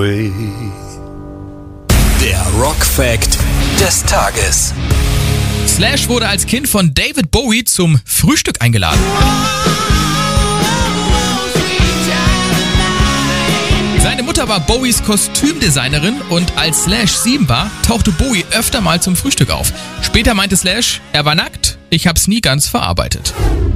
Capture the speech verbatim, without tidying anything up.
way. Der Rock Fact des Tages. Slash wurde als Kind von David Bowie zum Frühstück eingeladen. Seine Mutter war Bowies Kostümdesignerin und als Slash sieben war, tauchte Bowie öfter mal zum Frühstück auf. Später meinte Slash, er war nackt, ich hab's nie ganz verarbeitet.